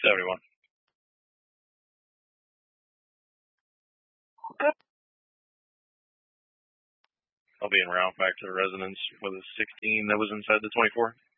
71. I'll be en route back to the residence with a 16 that was inside the 24.